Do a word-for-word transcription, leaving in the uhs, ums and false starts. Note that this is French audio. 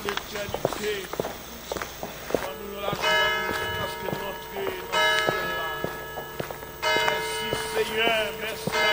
l'éternité. Donne-nous la joie jusqu'à ce que nous entrions dans ce ciel-là. Merci Seigneur, merci